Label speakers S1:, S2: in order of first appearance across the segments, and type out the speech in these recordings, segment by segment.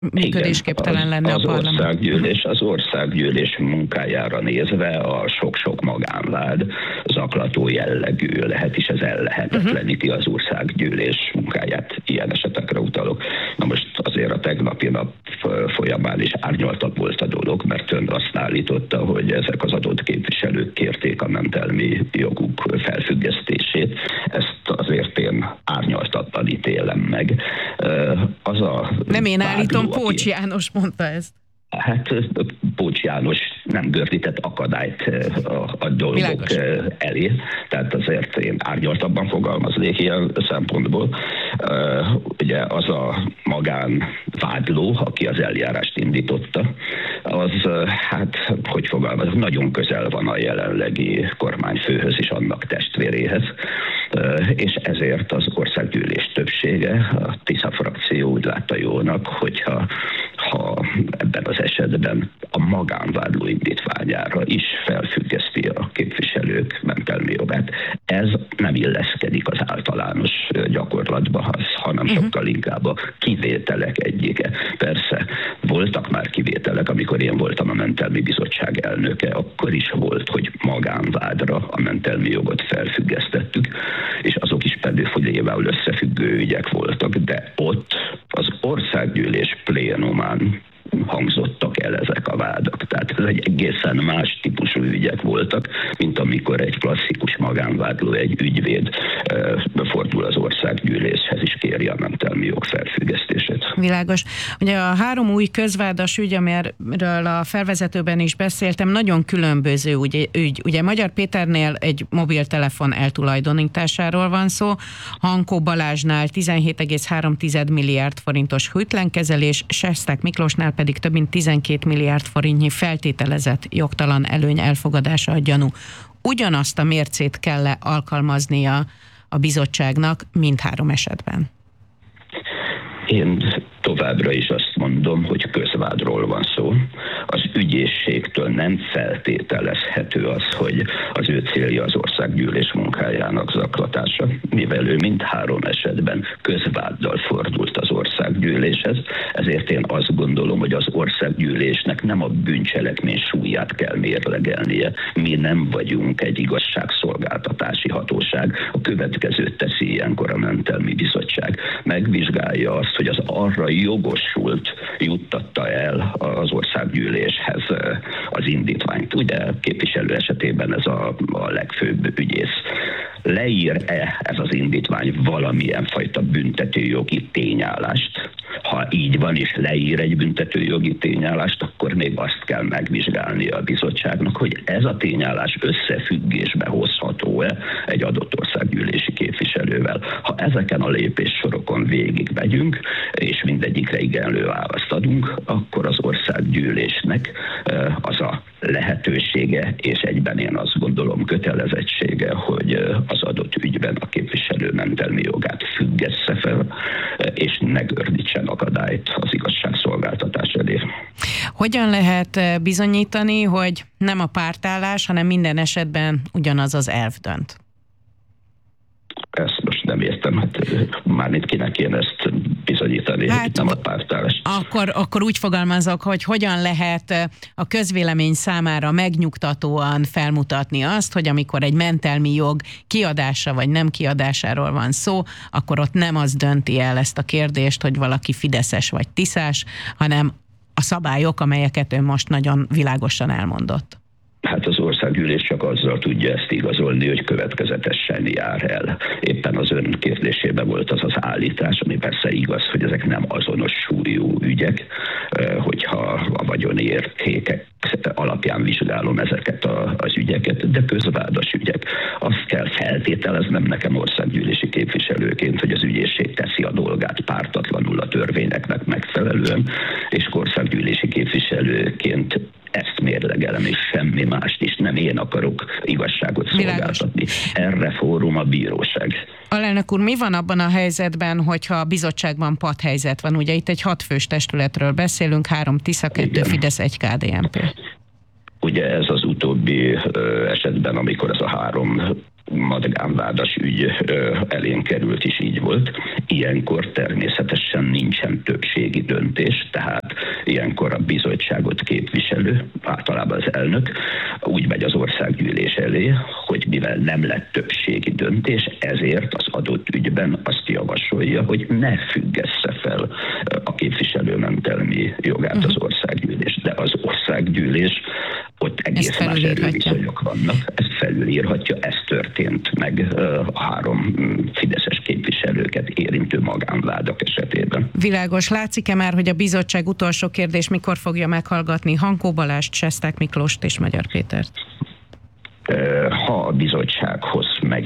S1: működésképtelen lenne a parlament.
S2: Az országgyűlés munkájára nézve a sok-sok magánvád zaklató jellegű lehet, és ez ellehetetleníti az országgyűlés munkáját. Ilyen esetekre utalok. Na most azért a tegnapi nap folyamán is árnyaltabb volt a dolog, mert ön azt állította, hogy ezek az adott képviselők kérték a mentelmi joguk felfüggesztését. Ezt azért én árnyaltabban ítélem meg.
S1: Nem én állítom, Pócs János mondta ezt.
S2: Hát Pócs János nem gördített akadályt a dolgok elé, tehát azért én árnyaltabban fogalmaznék ilyen szempontból. Ugye az a magánvádló, aki az eljárást indította, az, hát, hogy fogalmazok, nagyon közel van a jelenlegi kormányfőhöz és annak testvéréhez, és ezért az országgyűlés többsége, a Tisza frakció úgy látta jónak, hogyha ebben az esetben a magánvádló indítványára is felfüggeszti a képviselők mentelmi jogát. Ez nem illeszkedik az általános gyakorlatba, hanem sokkal inkább a kivételek egyike. Persze voltak már kivételek, amikor én voltam a mentelmi bizottság elnöke, akkor is volt, hogy magánvádra a mentelmi jogot felfüggesztettük, és azok is pedofiliával összefüggő ügyek voltak, de ott az országgyűlés plénumán hangzottak el ezek a vádak. Tehát ez egy egészen más típusú ügyek voltak, mint amikor egy klasszikus magánvádló, egy ügyvéd fordul az országgyűléshez és kéri a mentelmi jog felfüggesztését.
S1: Világos. Ugye a 3 új közvádas ügy, amiről a felvezetőben is beszéltem, nagyon különböző ügy. Ugye Magyar Péternél egy mobiltelefon eltulajdonításáról van szó, Hankó Balázsnál 17,3 milliárd forintos hűtlenkezelés, Sesták Miklósnál pedig több mint 12 milliárd forintnyi feltételezett jogtalan előny elfogadása a gyanú. Ugyanazt a mércét kell alkalmaznia a bizottságnak mindhárom esetben?
S2: Én továbbra is azt mondom, hogy közvádról van szó. Az ügyészségtől nem feltételezhető az, hogy az ő célja az országgyűlés munkájának zaklatása, mivel ő mindhárom esetben közváddal fordult az országgyűléshez, ezért én azt gondolom, hogy az országgyűlésnek nem a bűncselekmény súlyát kell mérlegelnie. Mi nem vagyunk egy igazságszolgáltatási hatóság. A következőt teszi ilyenkor a mentelmi bizottság. Megvizsgálja azt, hogy az arra jogosult juttatta el az országgyűléshez az indítványt. Ugye képviselő esetében ez a legfőbb ügyész. Leír-e ez az indítvány valamilyen fajta büntetőjogi tényállást? Ha így van, és leír egy büntetőjogi tényállást, akkor még azt kell megvizsgálnia a bizottságnak, hogy ez a tényállás összefüggésbe hozható-e egy adott országgyűlési képviselővel. Ha ezeken a lépéssorokon végigmegyünk, és mindegyikre igenlő választ adunk, akkor az országgyűlésnek az a lehetősége, és egyben én azt gondolom kötelezettsége, hogy az adott ügyben a képviselő mentelmi jogát függesse fel, és ne gördítsen akadályt az igazságszolgáltatás elé.
S1: Hogyan lehet bizonyítani, hogy nem a pártállás, hanem minden esetben ugyanaz az elv dönt?
S2: Ezt most nem értem, hát mármint kinek kéne ezt bizonyítani, hogy nem a pártállás.
S1: Akkor úgy fogalmazok, hogy hogyan lehet a közvélemény számára megnyugtatóan felmutatni azt, hogy amikor egy mentelmi jog kiadása vagy nem kiadásáról van szó, akkor ott nem az dönti el ezt a kérdést, hogy valaki fideszes vagy tiszás, hanem a szabályok, amelyeket ön most nagyon világosan elmondott.
S2: Hát az országgyűlés csak azzal tudja ezt igazolni, hogy következetesen jár el. Éppen az ön kérdésében volt az állítás, ami persze igaz, hogy ezek nem azonos súlyú ügyek, hogyha a vagyoni értékek alapján vizsgálom ezeket az ügyeket, de közvádas ügyek. Azt kell feltételeznem nekem országgyűlési képviselőként, hogy az ügyészség teszi a dolgát pártatlanul a törvényeknek megfelelően, és országgyűlési képviselőként ezt mérlegelem, és semmi mást is. Nem én akarok igazságot szolgáltatni. Erre fórum a bíróság.
S1: Alelnök úr, mi van abban a helyzetben, hogyha a bizottságban padhelyzet van? Ugye itt egy 6 fős testületről beszélünk, 3 Tisza, 2 Fidesz, 1 KDNP.
S2: Ugye ez az utóbbi esetben, amikor ez a 3 magánvádas ügy elén került is így volt. Ilyenkor természetesen nincsen többségi döntés, tehát ilyenkor a bizottságot képviselő, általában az elnök, úgy megy az országgyűlés elé, hogy mivel nem lett többségi döntés, ezért az adott ügyben azt javasolja, hogy ne függessze fel a képviselőmentelmi jogát az országgyűlés. De az országgyűlés, ott egész más erőviszonyok vannak, ezt felülírhatja, ez történt meg a 3 fideszes képviselőket érintő magánvádak esetében.
S1: Világos. Látszik-e már, hogy a bizottság, utolsó kérdés, mikor fogja meghallgatni Hankó Balást, Sesták Miklóst és Magyar Pétert?
S2: Ha a bizottsághoz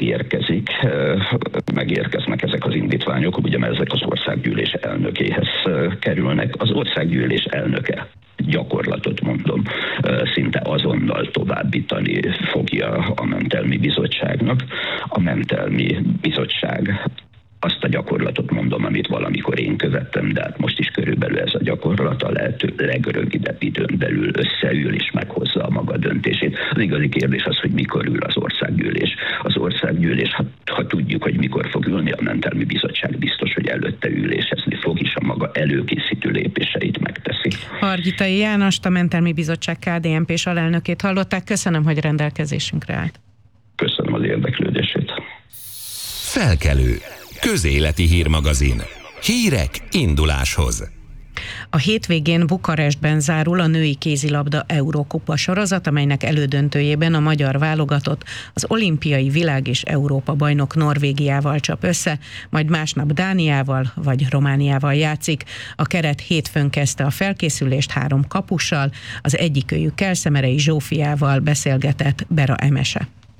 S2: megérkeznek ezek az indítványok, ugye ezek az országgyűlés elnökéhez kerülnek, az országgyűlés elnöke, gyakorlatot mondom, szinte azonnal továbbítani fogja a mentelmi bizottságnak. A mentelmi bizottság, azt a gyakorlatot mondom, amit valamikor én követtem, de hát most is körülbelül ez a gyakorlat, a lehető legrövidebb időn belül összeül és meghozza a maga döntését. Az igazi kérdés az, hogy mikor ül az országgyűlés. Az országgyűlés, ha tudjuk, hogy mikor fog ülni, a mentelmi bizottság biztos, hogy előtte ülésezni fog, és a maga előkészítő lépéseit megteszi. Hargitai
S1: Jánost, a mentelmi bizottság KDNP-s alelnökét hallották. Köszönöm, hogy rendelkezésünkre állt.
S2: Köszönöm az érdeklődését.
S3: Felkelő. Közéleti hírmagazin. Hírek induláshoz.
S1: A hétvégén Bukarestben zárul a női kézilabda Eurókupa sorozat, amelynek elődöntőjében a magyar válogatott az olimpiai világ- és Európa-bajnok Norvégiával csap össze, majd másnap Dániával vagy Romániával játszik. A keret hétfőn kezdte a felkészülést 3 kapussal, az egyikőjük Kelszemerei Zsófiával beszélgetett Bera Emese.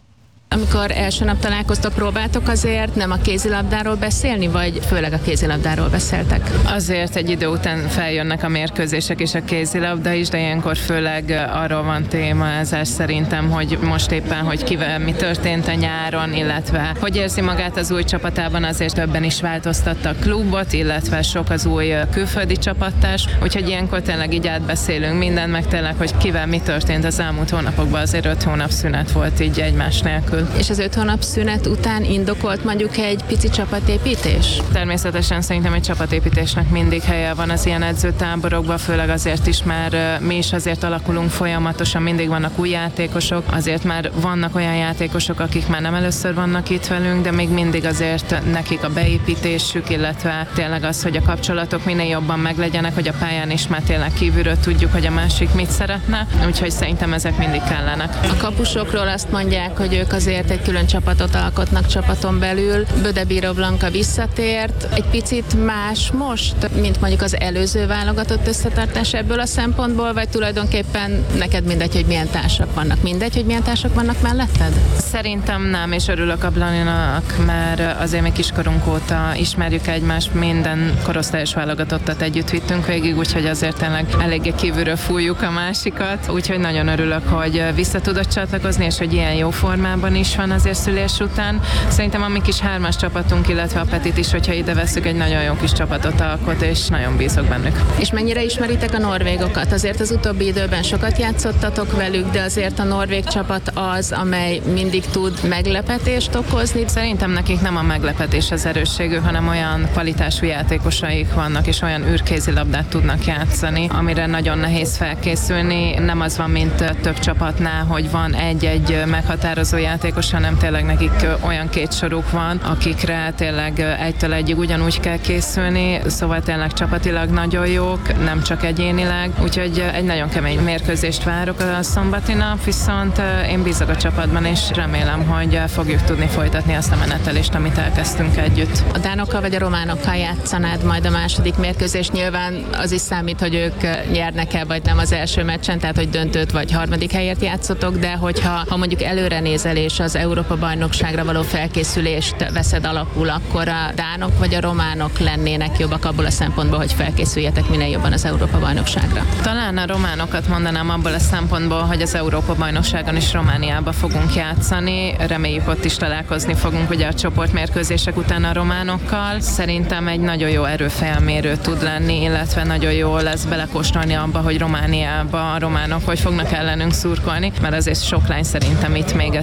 S4: Amikor első nap találkoztok, próbáltok azért nem a kézilabdáról beszélni, vagy főleg a kézilabdáról beszéltek?
S5: Azért egy idő után feljönnek a mérkőzések és a kézilabda is, de ilyenkor főleg arról van témázás szerintem, hogy most éppen, hogy kivel mi történt a nyáron, illetve hogy érzi magát az új csapatában, azért többen is változtattak klubot, illetve sok az új külföldi csapattárs, úgyhogy ilyenkor tényleg így átbeszélünk mindent, meg tényleg, hogy kivel mi történt az elmúlt hónapokban, azért 5 hónap szünet volt így egymás nélkül.
S4: És az 5 hónap szünet után indokolt mondjuk egy pici csapatépítés?
S5: Természetesen szerintem egy csapatépítésnek mindig helye van az ilyen edzőtáborokban, főleg azért is, mert mi is azért alakulunk folyamatosan, mindig vannak új játékosok, azért már vannak olyan játékosok, akik már nem először vannak itt velünk, de még mindig azért nekik a beépítésük, illetve tényleg az, hogy a kapcsolatok minél jobban meglegyenek, hogy a pályán is már tényleg kívülről tudjuk, hogy a másik mit szeretne, úgyhogy szerintem ezek mindig kellenek.
S4: A kapusokról azt mondják, hogy ők azért egy külön csapatot alkotnak csapaton belül. Böde Bíró Blanka visszatért. Egy picit más most, mint mondjuk az előző válogatott összetartás ebből a szempontból, vagy tulajdonképpen neked mindegy, hogy milyen társak vannak? Mindegy, hogy milyen társak vannak melletted?
S5: Szerintem nem, és örülök a Blaninak, mert azért még kiskorunk óta ismerjük egymást, minden korosztályos válogatottat együtt vittünk végig, úgyhogy azért tényleg eléggé kívülről fújjuk a másikat, úgyhogy nagyon örülök, hogy vissza tudott csatlakozni, és hogy ilyen jó formában is van azért szülés után. Szerintem a mi kis 3-as csapatunk, illetve a Petit is, hogyha ide vesszük, egy nagyon jó kis csapatot alkot, és nagyon bízok bennük.
S4: És mennyire ismeritek a norvégokat? Azért az utóbbi időben sokat játszottatok velük, de azért a norvég csapat az, amely mindig tud meglepetést okozni.
S5: Szerintem nekik nem a meglepetés az erősségük, hanem olyan kvalitású játékosaik vannak, és olyan űrkézilabdát tudnak játszani, amire nagyon nehéz felkészülni. Nem az van, mint több csapatnál, hogy van egy-egy meghatározó játékos, hanem tényleg nekik olyan 2 soruk van, akikre tényleg 1-től 1-ig ugyanúgy kell készülni, szóval tényleg csapatilag nagyon jók, nem csak egyénileg, úgyhogy egy nagyon kemény mérkőzést várok a szombati nap, viszont én bízok a csapatban, és remélem, hogy fogjuk tudni folytatni azt a menetelést, amit elkezdtünk együtt.
S4: A dánokkal vagy a románokkal játszanád majd a második mérkőzést? Nyilván az is számít, hogy ők nyernek-e, vagy nem az első meccsen, tehát hogy döntőt vagy harmadik helyért játszotok, de hogyha mondjuk előre nézel és az Európa-bajnokságra való felkészülést veszed alapul, akkor a dánok vagy a románok lennének jobbak abból a szempontból, hogy felkészüljetek minél jobban az Európa-bajnokságra?
S5: Talán a románokat mondanám abból a szempontból, hogy az Európa-bajnokságon is Romániába fogunk játszani. Reméljük, ott is találkozni fogunk ugye a csoportmérkőzések után a románokkal. Szerintem egy nagyon jó erőfelmérő tud lenni, illetve nagyon jó lesz belekóstolni abba, hogy Romániába a románok hogy fognak ellenünk szurkolni, mert azért sok lány szerintem itt még ezt nem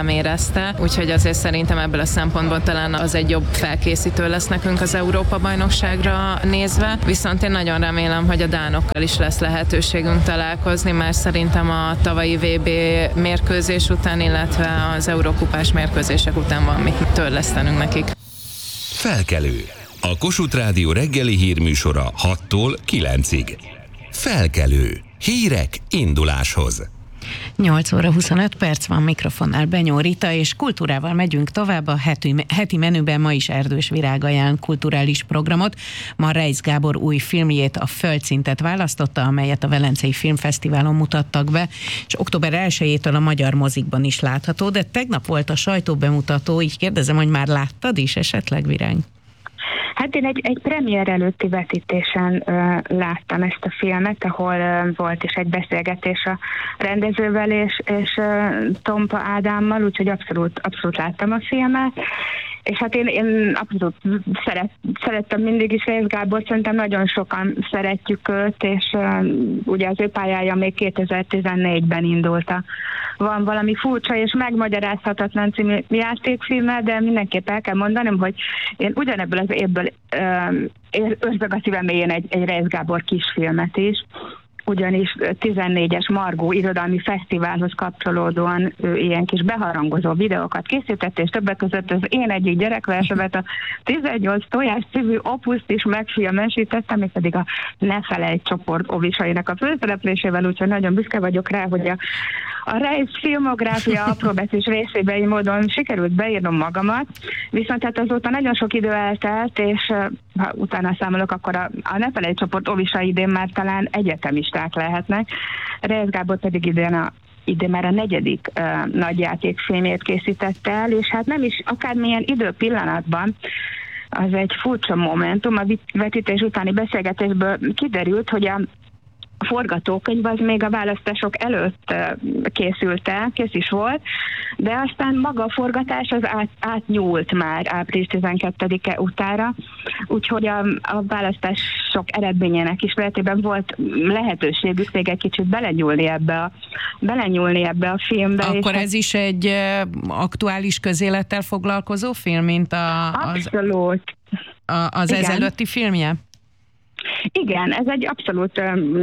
S5: rám érezte, úgyhogy azért szerintem ebből a szempontból talán az egy jobb felkészítő lesz nekünk az Európa-bajnokságra nézve, viszont én nagyon remélem, hogy a dánokkal is lesz lehetőségünk találkozni, mert szerintem a tavalyi VB mérkőzés után, illetve az Eurókupás mérkőzések után van mit törlesztenünk nekik.
S3: Felkelő. A Kossuth Rádió reggeli hírműsora 6-tól 9-ig. Felkelő. Hírek induláshoz.
S1: 8 óra 25 perc van, mikrofonnál Benyó Rita, és kultúrával megyünk tovább. A heti menüben ma is Erdős Virág ajánl kulturális programot. Ma Reisz Gábor új filmjét, a Földszintet választotta, amelyet a Velencei Filmfesztiválon mutattak be, és október 1-től a magyar mozikban is látható, de tegnap volt a sajtóbemutató, így kérdezem, hogy már láttad is esetleg, Virág?
S6: Hát én egy premier előtti vetítésen láttam ezt a filmet, ahol volt is egy beszélgetés a rendezővel és Tompa Ádámmal, úgyhogy abszolút láttam a filmet. És hát én abszolút szerettem mindig is Reisz Gábort, szerintem nagyon sokan szeretjük őt, és ugye az ő pályája még 2014-ben indult. Van valami furcsa és megmagyarázhatatlan című játékfilme, de mindenképp el kell mondanom, hogy én ugyanebből az évből őrzök a szívem mélyén egy Reisz Gábor kisfilmet is, ugyanis 14-es Margó irodalmi fesztiválhoz kapcsolódóan ő ilyen kis beharangozó videókat készített, és többek között az én egyik gyerekversemet, a 18 tojás című opuszt is megfilmesítettem, és pedig a Ne Felejts csoport óvisainak a főszereplésével, úgyhogy nagyon büszke vagyok rá, hogy a Reisz filmográfia apróbetűs részében így módon sikerült beírnom magamat, viszont hát azóta nagyon sok idő eltelt, és ha utána számolok, akkor a Ne Felejts csoport óvisai idén már talán egyetemisták lehetnek. Reisz Gábor pedig idén már a 4. nagyjátékfilmét készítette el, és hát nem is akármilyen időpillanatban, az egy furcsa momentum, a vetítés utáni beszélgetésből kiderült, hogy a forgatókönyv az még a választások előtt kész is volt, de aztán maga a forgatás az átnyúlt már április 12-e utára, úgyhogy a választások eredményének ismeretében volt lehetőségük még egy kicsit belenyúlni ebbe a filmbe.
S1: Akkor ez is egy aktuális közélettel foglalkozó film, mint
S6: Abszolút.
S1: Az ezelőtti filmje?
S6: Igen, ez egy abszolút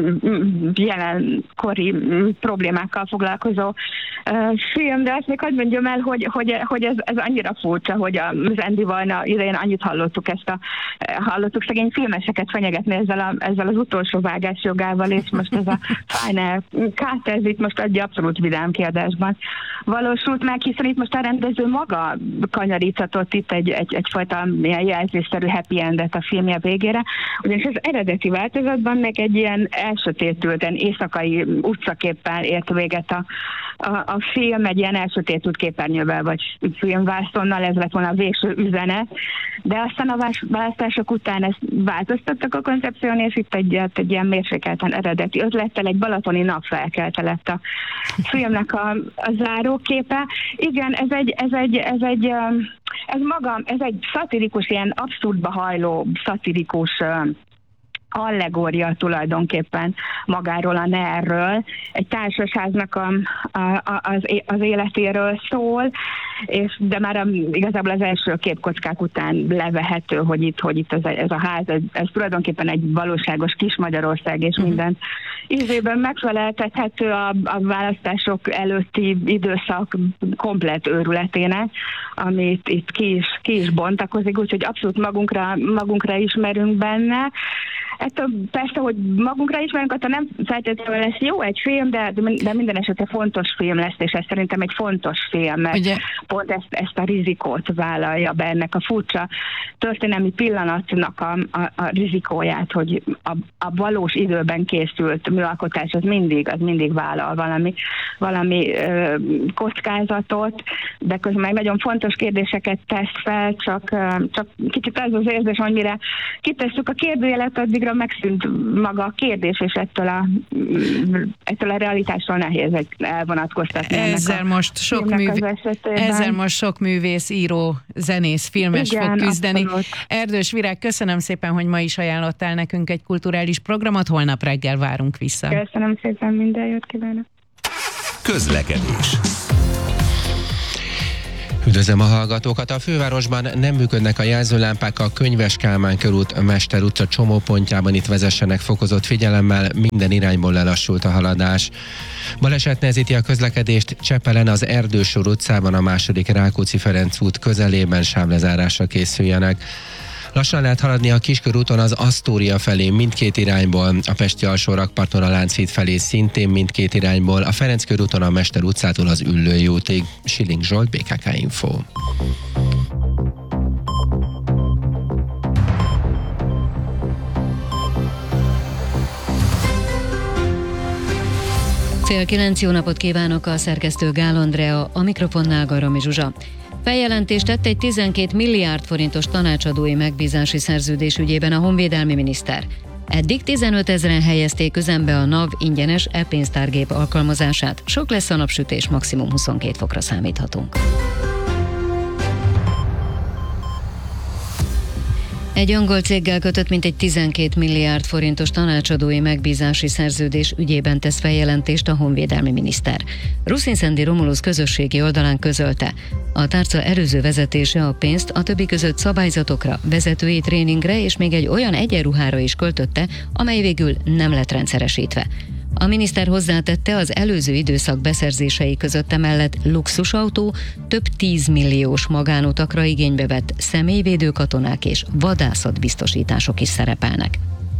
S6: jelenkori problémákkal foglalkozó film, de azt még hadd mondjam el, hogy ez annyira furcsa, hogy az Andy Vajna idején annyit hallottuk szegény filmeseket fenyegetni ezzel az utolsó vágás jogával, és most ez a Final Cut, ez itt most egy abszolút vidám kiadásban valósult meg, hiszen itt most a rendező maga kanyaríthatott itt egyfajta ilyen jelzésszerű happy endet a filmje végére, ugyanis az eredeti változatban meg egy ilyen elsötétülten éjszakai utcaképpel ért véget a film, egy ilyen elsötétült képernyővel vagy filmvászonnal, ez lett volna a végső üzenet, de aztán a választások után ezt változtattak a koncepción, és itt egy ilyen mérsékelten eredeti ötlettel egy balatoni napfelkelte lett a filmnek a záróképe. Igen, ez egy szatirikus, ilyen abszurdba hajló szatirikus allegória tulajdonképpen magáról a NER-ről, egy társasháznak az életéről szól, de már igazából az első képkockák után levehető, hogy itt ez a ház, ez tulajdonképpen egy valóságos kis Magyarország, és minden ízében megfeleltethető a választások előtti időszak komplett őrületének, amit itt ki is bontakozik, úgyhogy abszolút magunkra ismerünk benne. Ettől persze, hogy magunkra ismerünk, attól nem feltétlenül lesz jó egy film, de minden esetre fontos film lesz, és ez szerintem egy fontos film, mert ugye pont ezt a rizikót vállalja be, ennek a furcsa történelmi pillanatnak a rizikóját, hogy a valós időben készült műalkotás az mindig vállal valami kockázatot, de közben meg nagyon fontos kérdéseket tesz fel, csak kicsit az érzés, hogy mire kitesszük a kérdőjelet, addigra megszűnt maga a kérdés, és ettől a realitásról nehéz elvonatkoztatni.
S1: Ezzel most sok művész, író, zenész, filmes fog küzdeni. Abszolút. Erdős Virág, köszönöm szépen, hogy ma is ajánlottál nekünk egy kulturális programot, holnap reggel várunk vissza.
S6: Köszönöm szépen, minden jót kívánok.
S3: Közlekedés.
S7: Üdvözlöm a hallgatókat! A fővárosban nem működnek a jelzőlámpák, a Könyves Kálmán körút, Mester utca csomópontjában itt vezessenek fokozott figyelemmel, minden irányból lelassult a haladás. Baleset nehezíti a közlekedést Csepelen az Erdősor utcában, a II. Rákóczi-Ferenc út közelében, sávlezárásra készüljenek. Lassan lehet haladni a Kiskörúton az Asztória felé mindkét irányból, a Pesti Alsó-rakparton a Lánchíd felé szintén mindkét irányból, a Ferenc körúton a Mester utcától az Üllői útig. Schilling Zsolt, BKK Info.
S8: Fél 9, jó napot kívánok, a szerkesztő Gál Andrea, a mikrofonnál Garami Zsuzsa. Feljelentést tett egy 12 milliárd forintos tanácsadói megbízási szerződés ügyében a honvédelmi miniszter. Eddig 15 000-en helyezték üzembe a NAV ingyenes e-pénztárgép alkalmazását. Sok lesz a napsütés, maximum 22 fokra számíthatunk. Egy angol céggel kötött mintegy 12 milliárd forintos tanácsadói megbízási szerződés ügyében tesz feljelentést a honvédelmi miniszter. Ruszinszendi Romulus közösségi oldalán közölte. A tárca előző vezetése a pénzt a többi között szabályzatokra, vezetői tréningre és még egy olyan egyenruhára is költötte, amely végül nem lett rendszeresítve. A miniszter hozzátette, az előző időszak beszerzései között emellett luxusautó, több 10 milliós magánutakra igénybe vett személyvédő katonák és vadászatbiztosítások is szerepelnek.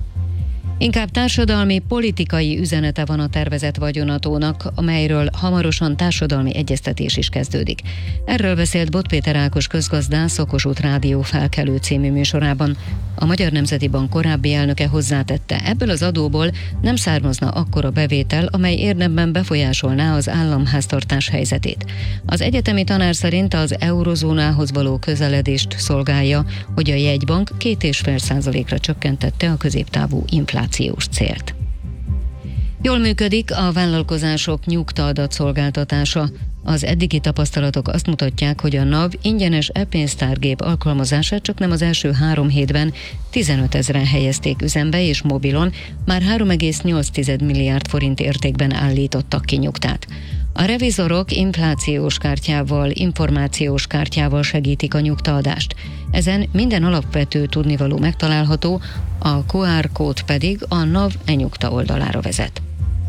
S8: Inkább társadalmi, politikai üzenete van a tervezett vagyonatónak, amelyről hamarosan társadalmi egyeztetés is kezdődik. Erről beszélt Bot Péter Ákos közgazdász a Kossuth Rádió Felkelő című műsorában. A Magyar Nemzeti Bank korábbi elnöke hozzátette, ebből az adóból nem származna akkora bevétel, amely érdemben befolyásolná az államháztartás helyzetét. Az egyetemi tanár szerint az eurozónához való közeledést szolgálja, hogy a jegybank 2,5%-ra csökkentette a középtávú inflációt. Célt. Jól működik a vállalkozások nyugtaadatszolgáltatása. Az eddigi tapasztalatok azt mutatják, hogy a NAV ingyenes e-pénztárgép alkalmazását csak nem az első 3 hétben 15 000-en helyezték üzembe, és mobilon már 3,8 milliárd forint értékben állítottak ki nyugtát. A revizorok inflációs kártyával, információs kártyával segítik a nyugtaadást. Ezen minden alapvető tudnivaló megtalálható, a QR kód pedig a NAV e-nyugta oldalára vezet.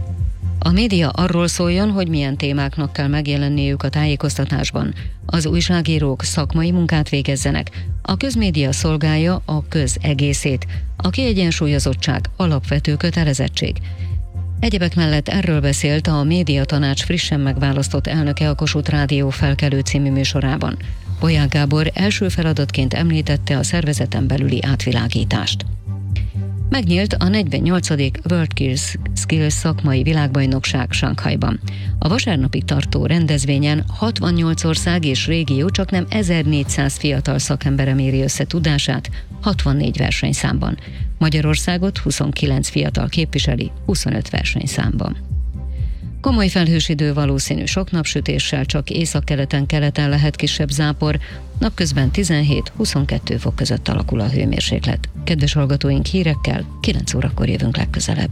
S8: A média arról szóljon, hogy milyen témáknak kell megjelenniük a tájékoztatásban. Az újságírók szakmai munkát végezzenek. A közmédia szolgálja a köz egészét. A kiegyensúlyozottság alapvető kötelezettség. Egyebek mellett erről beszélt a Médiatanács frissen megválasztott elnöke a Kossuth Rádió Felkelő című műsorában. Bolyák Gábor első feladatként említette a szervezeten belüli átvilágítást. Megnyílt a 48. World Skills szakmai világbajnokság Sanghajban. A vasárnapig tartó rendezvényen 68 ország és régió csaknem 1400 fiatal szakembere méri össze tudását 64 versenyszámban. Magyarországot 29 fiatal képviseli 25 versenyszámban. Komoly felhős idő, valószínű sok napsütéssel, csak északkeleten-keleten lehet kisebb zápor, napközben 17-22 fok között alakul a hőmérséklet. Kedves hallgatóink, hírekkel 9 órakor jövünk legközelebb.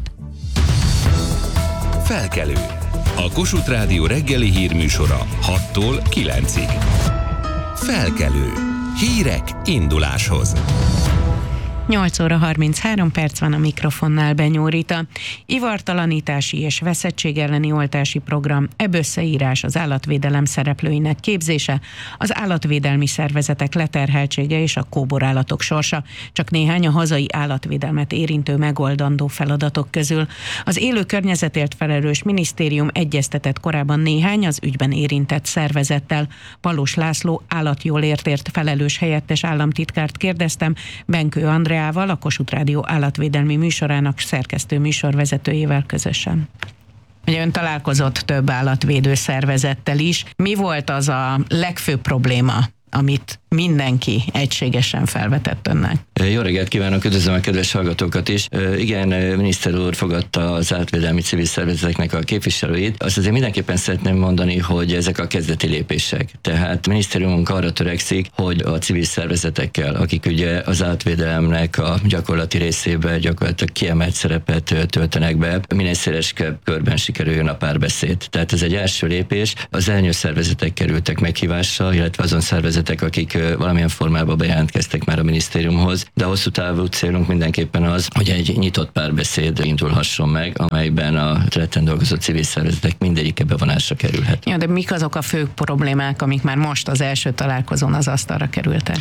S3: Felkelő. A Kossuth Rádió reggeli hírműsora 6-tól 9-ig. Felkelő. Hírek induláshoz.
S1: 8 óra 33 perc van, a mikrofonnál Benyó Rita. Ivartalanítási és veszettség elleni oltási program, összeírás, az állatvédelem szereplőinek képzése, az állatvédelmi szervezetek leterheltsége és a kóborállatok sorsa. Csak néhány a hazai állatvédelmet érintő megoldandó feladatok közül. Az élő környezetért felelős minisztérium egyeztetett korábban néhány az ügyben érintett szervezettel. Palós László állatjólértért felelős helyettes államtitkárt kérdeztem, Benkő Andrea, a Kossuth Rádió állatvédelmi műsorának szerkesztő műsorvezetőjével közösen. Ugye ön találkozott több állatvédő szervezettel is. Mi volt az a legfőbb probléma, amit mindenki egységesen felvetett önnek.
S9: Jó reggelt kívánok, üdvözlöm a kedves hallgatókat is. Igen, miniszter úr fogadta az átvédelmi civil szervezeteknek a képviselőit. Azt azért mindenképpen szeretném mondani, hogy ezek a kezdeti lépések. Tehát a minisztériumunk arra törekszik, hogy a civil szervezetekkel, akik ugye az átvédelemnek a gyakorlati részében gyakorlatilag kiemelt szerepet töltenek be, minél szélesebb körben sikerüljön a párbeszéd. Tehát ez egy első lépés. Az elnyő szervezetek kerültek meghívásra, illetve azon szervezetek, akik valamilyen formában bejelentkeztek már a minisztériumhoz, de a hosszú távú célunk mindenképpen az, hogy egy nyitott párbeszéd indulhasson meg, amelyben a területen dolgozó civil szervezetek mindegyike bevonásra kerülhet.
S1: Ja, de mik azok a fő problémák, amik már most az első találkozón az asztalra kerültek?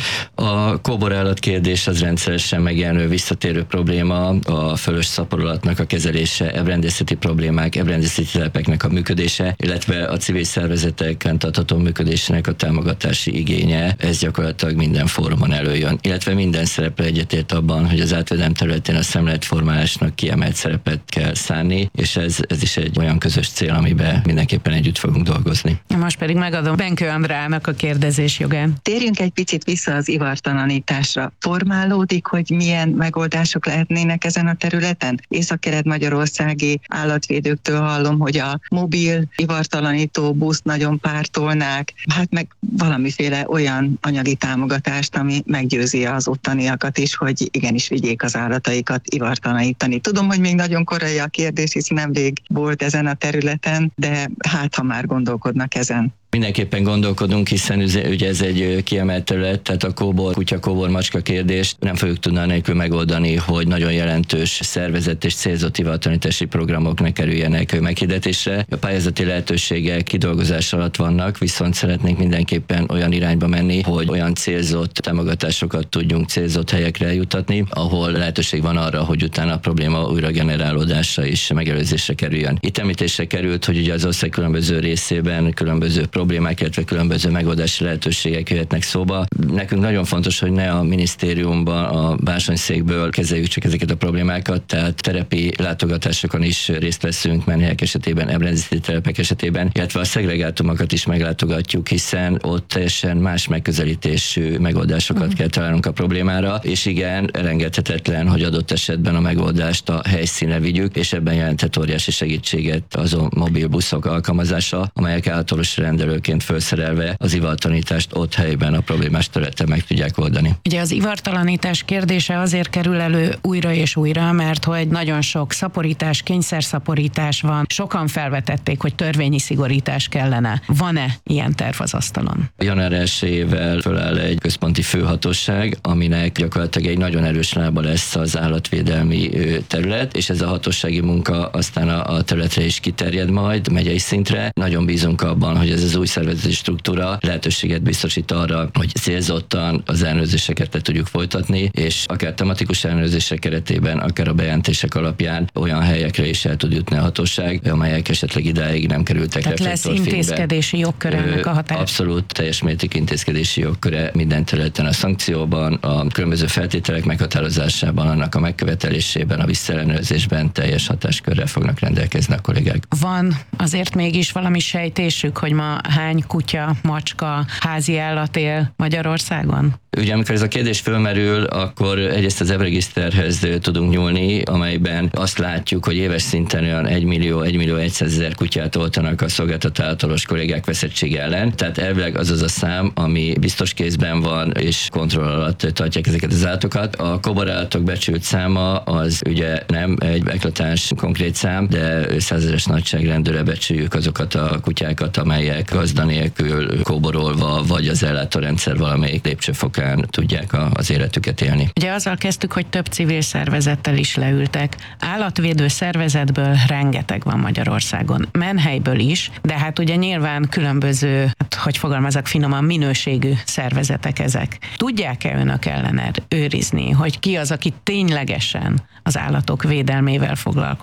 S9: A kóborállat kérdés az rendszeresen megjelenő visszatérő probléma, a fölös szaporulatnak a kezelése, ebrendészeti problémák, ebrendészeti telepeknek a működése, illetve a civil szervezetek fenntartható működésének a támogatási igénye, ez gyakorlatilag minden fórumon előjön, illetve minden szereplő egyetért abban, hogy az átvédelem területén a szemléletformálásnak kiemelt szerepet kell szánni, és ez is egy olyan közös cél, amiben mindenképpen együtt fogunk dolgozni.
S1: Most pedig megadom Benkő Andrának a kérdezés jogán.
S10: Térjünk egy picit vissza az ivartalanításra. Formálódik, hogy milyen megoldások lehetnének ezen a területen? Észak-kelet-magyarországi állatvédőktől hallom, hogy a mobil ivartalanító buszt nagyon pártolnák, hát meg valamiféle olyan anyagi támogatást, ami meggyőzi az ottaniakat is, hogy igenis vigyék az állataikat ivartalanítani. Tudom, hogy még nagyon korai a kérdés, hisz nemrég volt ezen a területen, de hát ha már gondolkodnak ezen.
S9: Mindenképpen gondolkodunk, hiszen ugye ez egy kiemelt terület, tehát a kutya-kóbor-macska kérdést nem fogjuk tudni nélkül megoldani, hogy nagyon jelentős szervezett és célzott ivartalanítási programok ne kerüljenek meghirdetésre. A pályázati lehetőségek kidolgozás alatt vannak, viszont szeretnénk mindenképpen olyan irányba menni, hogy olyan célzott támogatásokat tudjunk célzott helyekre jutatni, ahol lehetőség van arra, hogy utána a probléma újra generálódásra és megelőzésre kerüljön. Itt említésre került, hogy ugye az ország különböző részében különböző problémák, illetve különböző megoldási lehetőségek jöhetnek szóba. Nekünk nagyon fontos, hogy ne a minisztériumban, a bársonyszékből kezeljük csak ezeket a problémákat, tehát terepi látogatásokon is részt veszünk, menhelyek esetében, ebrendészeti telepek esetében, illetve a szegregátumokat is meglátogatjuk, hiszen ott teljesen más megközelítésű megoldásokat kell találnunk a problémára, és igen, elengedhetetlen, hogy adott esetben a megoldást a helyszínre vigyük, és ebben jelenthet óriási segítséget azon mobil buszok alkalmazása, amelyek általános rendelőként felszerelve az ivartalanítást ott helyben a problémás területen meg tudják oldani.
S1: Ugye az ivartalanítás kérdése azért kerül elő újra és újra, mert hogy nagyon sok szaporítás, kényszerszaporítás van. Sokan felvetették, hogy törvényi szigorítás kellene. Van-e ilyen terv az asztalon?
S9: Január 1-ével föláll egy központi főhatóság, aminek gyakorlatilag egy nagyon erős lába lesz az állatvédelmi terület, és ez a hatósági munka aztán a területre is kiterjed majd, megyei szintre. Nagyon bízunk abban, hogy ez az új szervezeti struktúra lehetőséget biztosít arra, hogy célzottan az ellenőrzéseket le tudjuk folytatni, és akár tematikus ellenőrzések keretében, akár a bejelentések alapján olyan helyekre is el tud jutni a hatóság, amelyek esetleg idáig nem kerültek reflektorfénybe.
S1: Lesz intézkedési jogköre ennek a határ?
S9: Abszolút teljes mértékű intézkedési jogköre minden területen, a szankcióban, a különböző feltételek meghatározásában, annak a megkövetelésében, a visszaellenőrzésben teljes hatáskörrel fognak rendelkezni a kollégák.
S1: Van azért mégis valami sejtésük, hogy ma hány kutya, macska, házi állat él Magyarországon?
S9: Ugye amikor ez a kérdés fölmerül, akkor egyrészt az Evregiszterhez tudunk nyúlni, amelyben azt látjuk, hogy éves szinten olyan 1 millió 100 000 kutyát oltanak a szolgáltató általános kollégák veszettsége ellen. Tehát elvileg az az a szám, ami biztos kézben van, és kontroll alatt tartják ezeket az állatokat. A kóborállatok becsült száma az ugye nem egy eklatáns konkrét szám, de 100 000-es nagyságrendűre becsüljük azokat a kutyákat, amelyek gazda nélkül kóborolva, vagy az ellátórendszer valamelyik lépcsőfokán tudják az életüket élni.
S1: Ugye azzal kezdtük, hogy több civil szervezettel is leültek. Állatvédő szervezetből rengeteg van Magyarországon. Menhelyből is, de hát ugye nyilván különböző, hogy fogalmazok finoman, minőségű szervezetek ezek. Tudják-e önök ellenőrizni, hogy ki az, aki ténylegesen az állatok védelmével foglalkozik?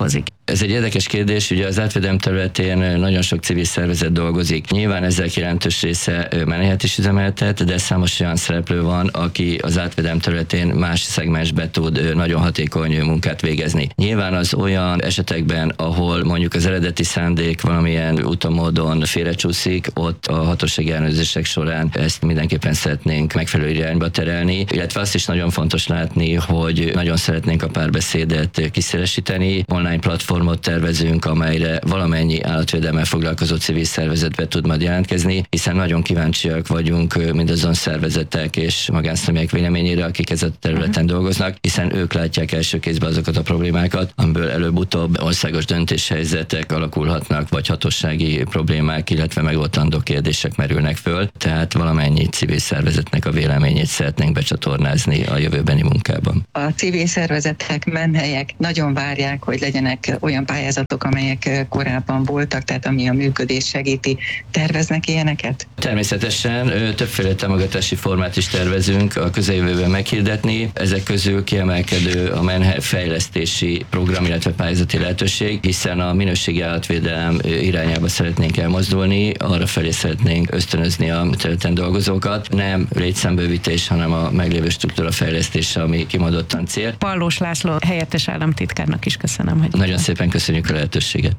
S9: Ez egy érdekes kérdés, ugye az átvédelem területén nagyon sok civil szervezet dolgozik. Nyilván ezek jelentős része menedéket is üzemeltet, de számos olyan szereplő van, aki az átvédelem területén más szegmensbe tud nagyon hatékony munkát végezni. Nyilván az olyan esetekben, ahol mondjuk az eredeti szándék valamilyen úton módon félrecsúszik, ott a hatósági ellenőrzések során ezt mindenképpen szeretnénk megfelelő irányba terelni, illetve azt is nagyon fontos látni, hogy nagyon szeretnénk a párbeszédet kiszélesíteni. Online platformot tervezünk, amelyre valamennyi állatvédelemmel foglalkozó civil szervezetbe tud majd jelentkezni, hiszen nagyon kíváncsiak vagyunk mindazon szervezetek és magánszemélyek véleményére, akik ezen a területen dolgoznak, hiszen ők látják első kézben azokat a problémákat, amiből előbb-utóbb országos döntéshelyzetek alakulhatnak, vagy hatósági problémák, illetve megoldandó kérdések merülnek föl. Tehát valamennyi civil szervezetnek a véleményét szeretnénk becsatornázni a jövőbeni munkában.
S10: A civil szervezetek, menhelyek nagyon várják, hogy legyenek olyan pályázatok, amelyek korábban voltak, tehát ami a működés segíti. Terveznek ilyeneket?
S9: Természetesen többféle támogatási formát is tervezünk a közeljövőben meghirdetni. Ezek közül kiemelkedő a menhely fejlesztési program, illetve pályázati lehetőség, hiszen a minőségi állatvédelem irányába szeretnénk elmozdulni, arra felé szeretnénk ösztönözni a területen dolgozókat. Nem létszámbővítés, hanem a meglévő struktúra fejlesztése, ami kimondottan cél.
S1: Pallós László helyettes államtitkárnak is köszönöm, hogy
S9: nagyon szépen köszönjük a lehetőséget.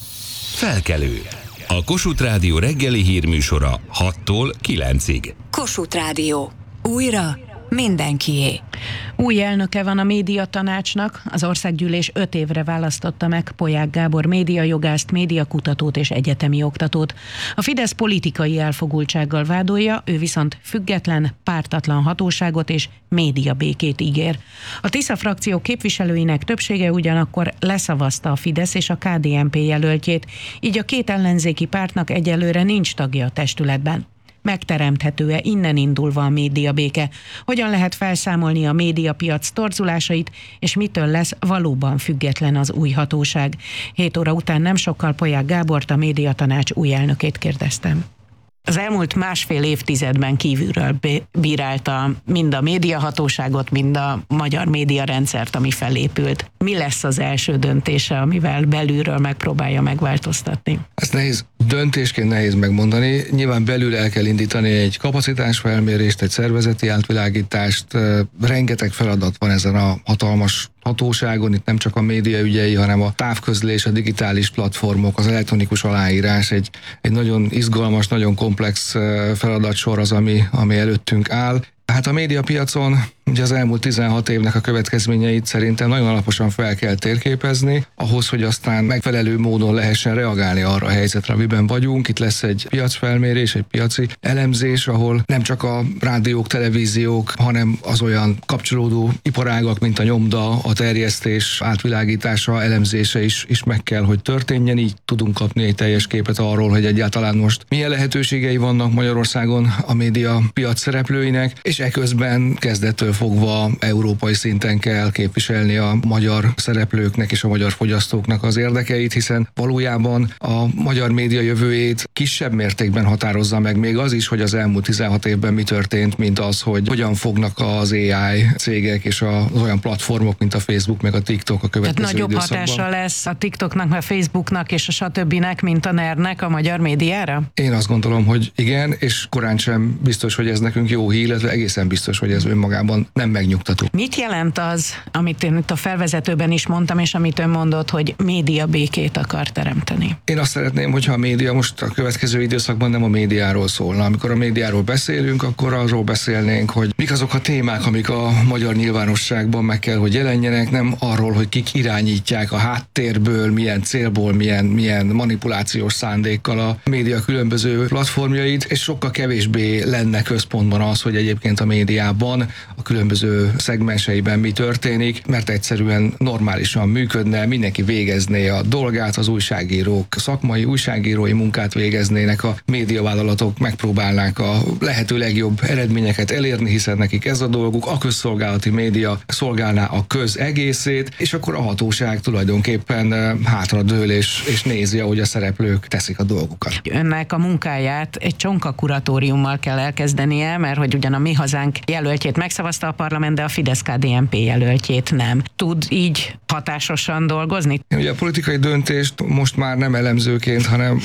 S3: Felkelő. A Kossuth Rádió reggeli hírműsora 6-tól 9-ig.
S11: Kossuth Rádió. Újra mindenkié.
S1: Új elnöke van a médiatanácsnak, az országgyűlés 5 évre választotta meg Polyák Gábor médiajogászt, médiakutatót és egyetemi oktatót. A Fidesz politikai elfogultsággal vádolja, ő viszont független, pártatlan hatóságot és médiabékét ígér. A Tisza frakció képviselőinek többsége ugyanakkor leszavazta a Fidesz és a KDNP jelöltjét, így a két ellenzéki pártnak egyelőre nincs tagja a testületben. Megteremthető-e innen indulva a médiabéke? Hogyan lehet felszámolni a médiapiac torzulásait, és mitől lesz valóban független az új hatóság? 7 óra után nem sokkal Polyák Gábort, a médiatanács új elnökét kérdeztem. Az elmúlt másfél évtizedben kívülről bírálta mind a médiahatóságot, mind a magyar médiarendszert, ami felépült. Mi lesz az első döntése, amivel belülről megpróbálja megváltoztatni?
S12: Ez nehéz döntésként nehéz megmondani. Nyilván belül el kell indítani egy kapacitásfelmérést, egy szervezeti átvilágítást. Rengeteg feladat van ezen a hatalmas hatóságon, itt nem csak a média ügyei, hanem a távközlés, a digitális platformok, az elektronikus aláírás, egy nagyon izgalmas, nagyon komplex feladatsor az, ami előttünk áll. Hát a médiapiacon ugye az elmúlt 16 évnek a következményeit szerintem nagyon alaposan fel kell térképezni, ahhoz, hogy aztán megfelelő módon lehessen reagálni arra a helyzetre, amiben vagyunk. Itt lesz egy piacfelmérés, egy piaci elemzés, ahol nem csak a rádiók, televíziók, hanem az olyan kapcsolódó iparágak, mint a nyomda, a terjesztés átvilágítása, elemzése is meg kell, hogy történjen. Így tudunk kapni egy teljes képet arról, hogy egyáltalán most milyen lehetőségei vannak Magyarországon a média piac szereplőinek, és eközben kezdettől fogva európai szinten kell képviselni a magyar szereplőknek és a magyar fogyasztóknak az érdekeit, hiszen valójában a magyar média jövőjét kisebb mértékben határozza meg még az is, hogy az elmúlt 16 évben mi történt, mint az, hogy hogyan fognak az AI cégek és az olyan platformok, mint a Facebook meg a TikTok a következő
S1: Tehát nagyobb
S12: időszakban.
S1: hatása lesz a TikToknak, a Facebooknak és a stb. Mint a NER-nek a magyar médiára?
S12: Én azt gondolom, hogy igen, és korán sem biztos, hogy ez nekünk jó hír, illetve egészen biztos, hogy ez önmagában nem megnyugtató.
S1: Mit jelent az, amit én itt a felvezetőben is mondtam, és amit ön mondott, hogy médiabékét akar teremteni?
S12: Én azt szeretném, hogyha a média most a következő időszakban nem a médiáról szólna. Amikor a médiáról beszélünk, akkor arról beszélnénk, hogy mik azok a témák, amik a magyar nyilvánosságban meg kell, hogy jelenjenek, nem arról, hogy kik irányítják a háttérből, milyen célból, milyen manipulációs szándékkal a média különböző platformjait, és sokkal kevésbé lenne központban az, hogy egyébként a médiában a különböző szegmenseiben mi történik, mert egyszerűen normálisan működne, mindenki végezné a dolgát, az újságírók szakmai újságírói munkát végeznének, a médiavállalatok megpróbálnák a lehető legjobb eredményeket elérni, hiszen nekik ez a dolguk, a közszolgálati média szolgálná a köz egészét, és akkor a hatóság tulajdonképpen hátradől és nézi, ahogy a szereplők teszik a dolgukat.
S1: Önnek a munkáját egy csonka kuratóriummal kell elkezdenie, mert hogy ugyan a Mi Hazánk jelöltjét megszavazta, megszavazta a parlament, de a Fidesz-KDNP jelöltjét nem. Tud így hatásosan dolgozni?
S12: Ugye a politikai döntést most már nem elemzőként, hanem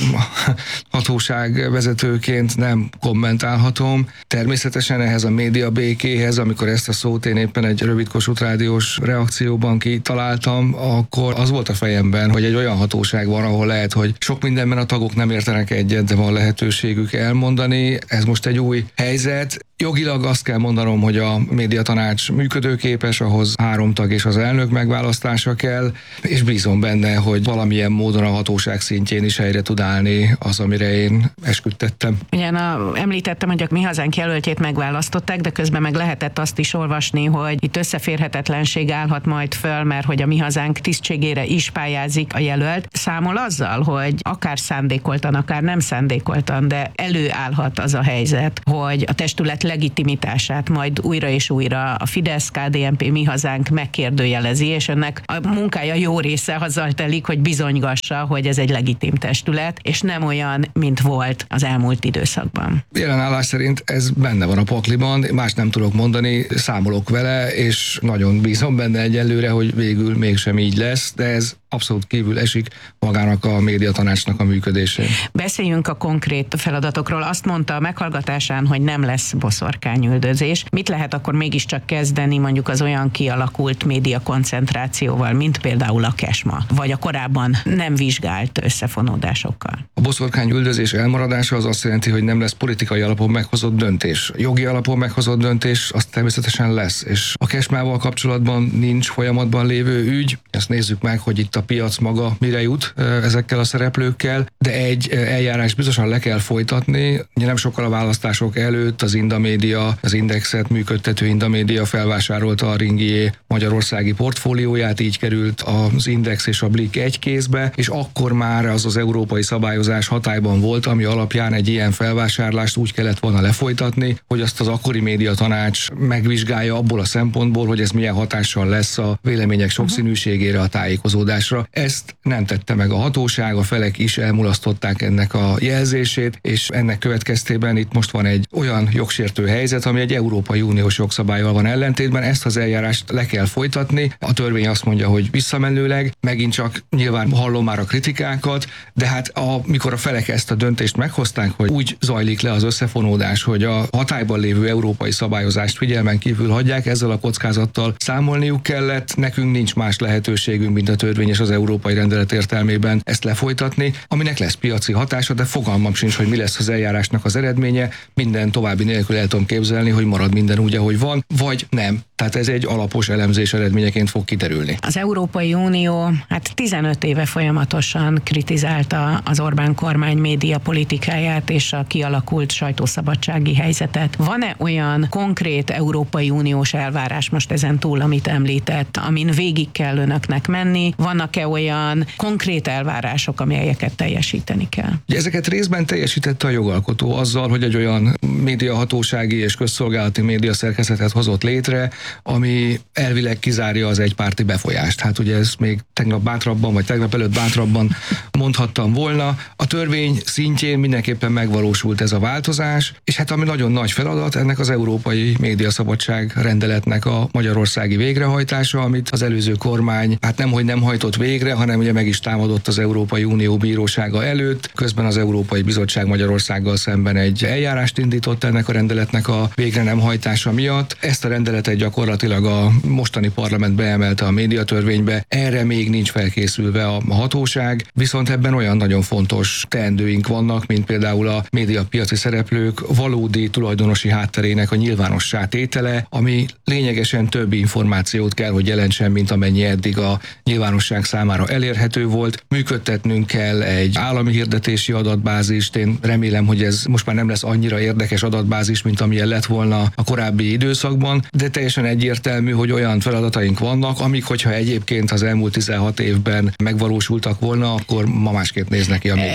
S12: hatóságvezetőként nem kommentálhatom. Természetesen ehhez a média békéhez, amikor ezt a szót én éppen egy rövid Kossuth Rádiós reakcióban kitaláltam, akkor az volt a fejemben, hogy egy olyan hatóság van, ahol lehet, hogy sok mindenben a tagok nem értenek egyet, de van lehetőségük elmondani. Ez most egy új helyzet. Jogilag azt kell mondanom, hogy a médiatanács működőképes, ahhoz 3 tag és az elnök megválasztása kell, és bízom benne, hogy valamilyen módon a hatóság szintjén is helyre tud állni az, amire én esküdtettem.
S1: Ugyan említettem, hogy a Mi Hazánk jelöltjét megválasztották, de közben meg lehetett azt is olvasni, hogy itt összeférhetetlenség állhat majd föl, mert hogy a Mi Hazánk tisztségére is pályázik a jelölt. Számol azzal, hogy akár szándékoltan, akár nem szándékoltan, de előállhat az a helyzet, hogy a testület legitimitását majd újra és újra a Fidesz-KDNP Mi Hazánk megkérdőjelezi, és ennek a munkája jó része azzal telik, hogy bizonygassa, hogy ez egy legitim testület, és nem olyan, mint volt az elmúlt időszakban.
S12: Jelen állás szerint ez benne van a pakliban, más nem tudok mondani, számolok vele, és nagyon bízom benne egyelőre, hogy végül mégsem így lesz, de ez abszolút kívül esik magának a médiatanácsnak a működésén.
S1: Beszéljünk a konkrét feladatokról. Azt mondta a meghallgatásán, hogy nem lesz boszorkányüldözés. Mit lehet akkor mégiscsak kezdeni mondjuk az olyan kialakult média koncentrációval, mint például a Kesma, vagy a korábban nem vizsgált összefonódásokkal?
S12: A boszorkányüldözés elmaradása az azt jelenti, hogy nem lesz politikai alapon meghozott döntés. Jogi alapon meghozott döntés az természetesen lesz, és a Kesmával kapcsolatban nincs folyamatban lévő ügy. Ezt nézzük meg, hogy itt a piac maga mire jut ezekkel a szereplőkkel, de egy eljárás biztosan le kell folytatni. Ugye nem sokkal a választások előtt az Indamédia, az Indexet működtető Indamédia felvásárolta a Ringier magyarországi portfólióját, így került az Index és a Blick egy kézbe, és akkor már az európai szabályozás hatályban volt, ami alapján egy ilyen felvásárlást úgy kellett volna lefolytatni, hogy azt az akkori médiatanács megvizsgálja abból a szempontból, hogy ez milyen hatással lesz a vélemények sokszínűségére, a tájékozódásra. Ezt nem tette meg a hatóság, a felek is elmulasztották ennek a jelzését, és ennek következtében itt most van egy olyan jogsértő helyzet, ami egy Európai Uniós jogszabállyal van ellentétben, ezt az eljárást le kell folytatni. A törvény azt mondja, hogy visszamenőleg, megint csak nyilván hallom már a kritikákat, de hát amikor a felek ezt a döntést meghozták, hogy úgy zajlik le az összefonódás, hogy a hatályban lévő európai szabályozást figyelmen kívül hagyják, ezzel a kockázattal számolniuk kellett, nekünk nincs más lehetőségünk, mint a törvény és az európai rendelet értelmében ezt lefolytatni, aminek lesz piaci hatása, de fogalmam sincs, hogy mi lesz az eljárásnak az eredménye. Minden további nélkül el tudom képzelni, hogy marad minden úgy, ahogy van, vagy nem. Tehát ez egy alapos elemzés eredményeként fog kiderülni.
S1: Az Európai Unió 15 éve folyamatosan kritizálta az Orbán kormány média politikáját és a kialakult sajtószabadsági helyzetet. Van-e olyan konkrét Európai Uniós elvárás most ezen túl, amit említett, amin végig kell önöknek menni? Vannak-e olyan konkrét elvárások, amelyeket teljesíteni kell?
S12: Ezeket részben teljesítette a jogalkotó azzal, hogy egy olyan médiahatósági és közszolgálati média szerkezetet hozott létre, ami elvileg kizárja az egypárti befolyást. Hát ugye ez még tegnap bátrabban, vagy tegnap előtt bátrabban mondhattam volna. A törvény szintjén mindenképpen megvalósult ez a változás, és hát ami nagyon nagy feladat, ennek az Európai Médiaszabadság rendeletnek a magyarországi végrehajtása, amit az előző kormány nemhogy nem hajtott végre, hanem ugye meg is támadott az Európai Unió bírósága előtt. Közben az Európai Bizottság Magyarországgal szemben egy eljárást indított ennek a rendeletnek a végre nem hajtása miatt. Ezt a rendeletet gyakorlatilag a mostani parlament beemelte a médiatörvénybe. Erre még nincs felkészülve a hatóság, viszont ebben olyan nagyon fontos teendőink vannak, mint például a médiapiaci szereplők valódi tulajdonosi hátterének a nyilvánossá tétele, ami lényegesen több információt kell, hogy jelentsen, mint amennyi eddig a nyilvánosság számára elérhető volt. Működtetnünk kell egy állami hirdetési adatbázist. Én remélem, hogy ez most már nem lesz annyira érdekes adatbázis, mint amilyen lett volna a korábbi időszakban, de teljesen egyértelmű, hogy olyan feladataink vannak, amik, hogyha egyébként az elmúlt 16 évben megvalósultak volna, akkor ma másképp néznek ki a média.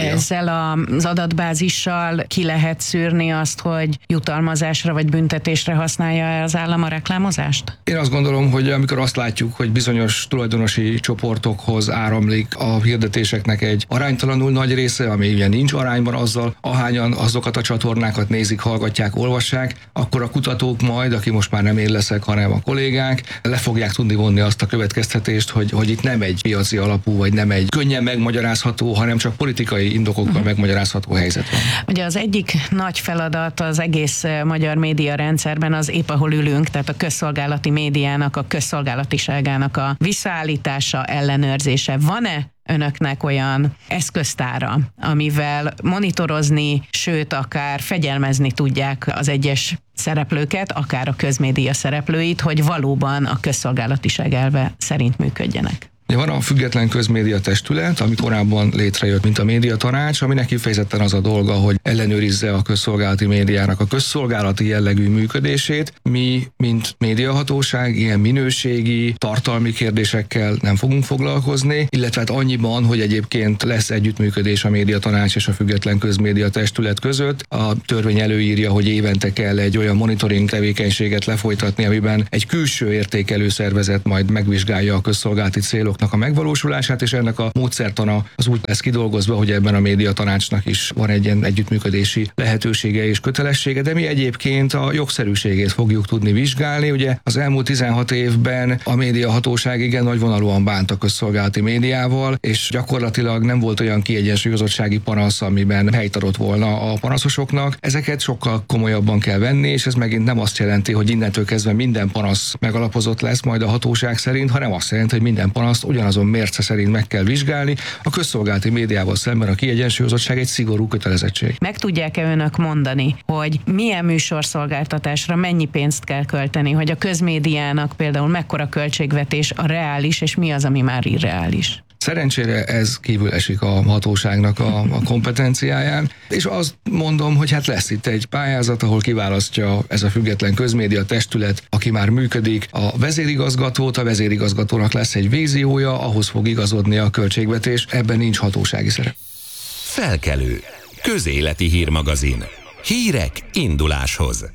S1: ezzel az adatbázissal ki lehet szűrni azt, hogy jutalmazásra vagy büntetésre használja az állam a reklámozást?
S12: Én azt gondolom, hogy amikor azt látjuk, hogy bizonyos tulajdonosi csoportokhoz áramlik a hirdetéseknek egy aránytalanul nagy része, ami ugye nincs arányban azzal, ahányan azokat a csatornákat nézik, hallgatják, olvassák, akkor a kutatók majd, aki most már nem én leszek, hanem a kollégák, le fogják tudni vonni azt a következtetést, hogy itt nem egy piaci alapú, vagy nem egy könnyen megmagyarázható, hanem csak politikai indokokkal megmagyarázható helyzet van.
S1: Ugye az egyik nagy feladat az egész magyar média rendszerben az épp ahol ülünk, tehát a közszolgálati médiának, a közszolgálatiságának a visszaállítása, ellenőrzése. Van-e önöknek olyan eszköztára, amivel monitorozni, sőt akár fegyelmezni tudják az egyes szereplőket, akár a közmédia szereplőit, hogy valóban a közszolgálatiság elve szerint működjenek?
S12: Van a független közmédia testület, ami korábban létrejött, mint a médiatanács, aminek kifejezetten az a dolga, hogy ellenőrizze a közszolgálati médiának a közszolgálati jellegű működését. Mi, mint médiahatóság, ilyen minőségi, tartalmi kérdésekkel nem fogunk foglalkozni, illetve hát annyiban, hogy egyébként lesz együttműködés a médiatanács és a független közmédia testület között. A törvény előírja, hogy évente kell egy olyan monitoring tevékenységet lefolytatni, amiben egy külső értékelő szervezet majd megvizsgálja a közszolgálati célok a megvalósulását, és ennek a módszertana az úgy lesz kidolgozva, hogy ebben a médiatanácsnak is van egy ilyen együttműködési lehetősége és kötelessége, de mi egyébként a jogszerűségét fogjuk tudni vizsgálni. Ugye az elmúlt 16 évben a médiahatóság igen nagyvonalúan bánt a közszolgálati médiával, és gyakorlatilag nem volt olyan kiegyensúlyozottsági panasz, amiben helyt adott volna a panaszosoknak. Ezeket sokkal komolyabban kell venni, és ez megint nem azt jelenti, hogy innentől kezdve minden panasz megalapozott lesz majd a hatóság szerint, hanem azt jelenti, hogy minden panaszt ugyanazon mérce szerint meg kell vizsgálni. A közszolgálati médiával szemben a kiegyensúlyozottság egy szigorú kötelezettség.
S1: Meg tudják-e önök mondani, hogy milyen műsorszolgáltatásra mennyi pénzt kell költeni, hogy a közmédiának például mekkora költségvetés a reális, és mi az, ami már irreális?
S12: Szerencsére ez kívül esik a hatóságnak a kompetenciáján, és azt mondom, hogy hát lesz itt egy pályázat, ahol kiválasztja ez a független közmédia testület, aki már működik, a vezérigazgatót, a vezérigazgatónak lesz egy víziója, ahhoz fog igazodni a költségvetés, ebben nincs hatósági szerep.
S3: Felkelő. Közéleti hírmagazin. Hírek induláshoz.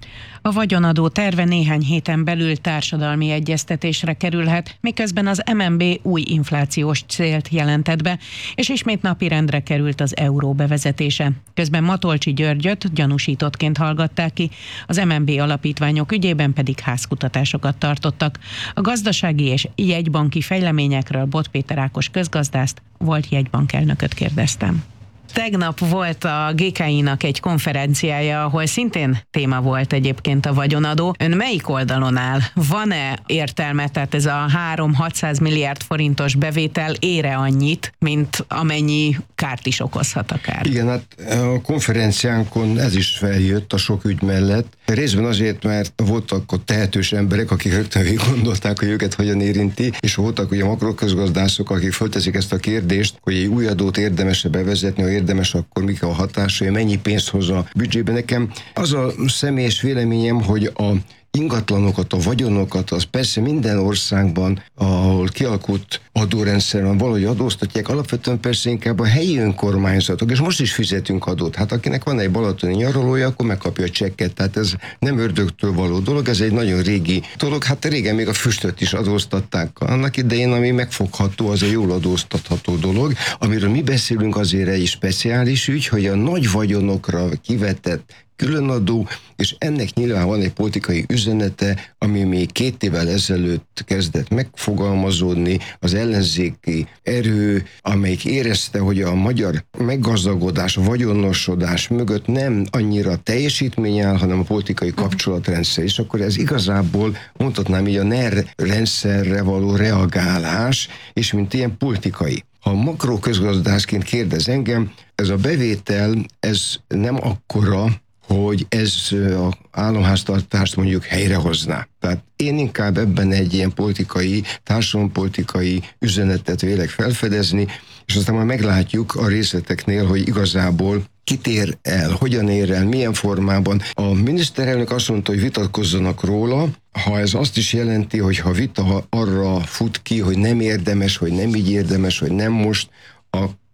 S1: A vagyonadó terve néhány héten belül társadalmi egyeztetésre kerülhet, miközben az MNB új inflációs célt jelentett be, és ismét napirendre került az euró bevezetése. Közben Matolcsy Györgyöt gyanúsítottként hallgatták ki, az MNB alapítványok ügyében pedig házkutatásokat tartottak. A gazdasági és jegybanki fejleményekről Bot Péter Ákos közgazdászt, volt jegybankelnököt kérdeztem. Tegnap volt a GKI-nak egy konferenciája, ahol szintén téma volt egyébként a vagyonadó. Ön melyik oldalon áll? Van-e értelme, tehát ez a 3-600 milliárd forintos bevétel ére annyit, mint amennyi kárt is okozhat akár?
S13: Igen, hát a konferenciánkon ez is feljött a sok ügy mellett. Részben azért, mert voltak ott tehetős emberek, akik rögtön végig gondolták, hogy őket hogyan érinti, és voltak ugye makroközgazdászok, akik fölteszik ezt a kérdést, hogy egy új adót érdemes-e bevezetni, ha érdemes, akkor mik a hatásai, mennyi pénzt hoz a büdzsébe. Nekem az a személyes véleményem, hogy a ingatlanokat, a vagyonokat, az persze minden országban, ahol kialakult adórendszer van, valahogy adóztatják, alapvetően persze inkább a helyi önkormányzatok, és most is fizetünk adót. Hát akinek van egy balatoni nyaralója, akkor megkapja a csekket, tehát ez nem ördögtől való dolog, ez egy nagyon régi dolog. Hát régen még a füstöt is adóztatták annak idején, ami megfogható, az egy jól adóztatható dolog. Amiről mi beszélünk, azért egy speciális ügy, hogy a nagy vagyonokra kivetett különadó, és ennek nyilván van egy politikai üzenete, ami még 2 évvel ezelőtt kezdett megfogalmazódni, az ellenzéki erő, amelyik érezte, hogy a magyar meggazdagodás, a vagyonosodás mögött nem annyira teljesítmény áll, hanem a politikai kapcsolatrendszer, és akkor ez igazából mondhatnám így a NER rendszerre való reagálás, és mint ilyen politikai. Ha makroközgazdászként kérdez engem, ez a bevétel, ez nem akkora, hogy ez az államháztartást mondjuk helyrehozná. Tehát én inkább ebben egy ilyen politikai, társadalompolitikai üzenetet vélek felfedezni, és aztán már meglátjuk a részleteknél, hogy igazából kit ér el, hogyan ér el, milyen formában. A miniszterelnök azt mondta, hogy vitatkozzanak róla, ha ez azt is jelenti, hogy ha vita arra fut ki, hogy nem érdemes, hogy nem így érdemes, hogy nem most,